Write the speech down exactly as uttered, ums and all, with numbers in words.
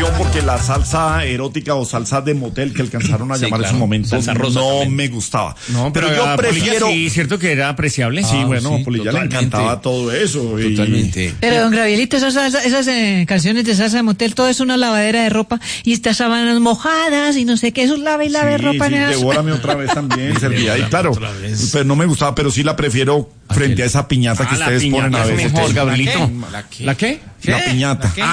confusión porque la salsa erótica o salsa de motel que alcanzaron a Sí, llamar en claro. su momento Salsa rosa no también. me gustaba. No, pero, pero yo a prefiero... Polilla sí, cierto que era apreciable. Sí, Ah, bueno, sí, Polilla le totalmente. encantaba todo eso. y- Totalmente. Pero, don Gabrielito, esas, esas, esas eh, canciones de salsa de motel, todo es una lavadera de ropa y estas sábanas mojadas y no sé qué, eso es lava y lave Sí, ropa. sí, en esas- devórame otra vez también, servía. Y Devórame claro, otra vez. pero no me gustaba, pero sí la prefiero frente a esa piñata que Ah, la ustedes ponen piñata a es veces. mejor, Gabrielito. ¿La qué? ¿La qué? La piñata.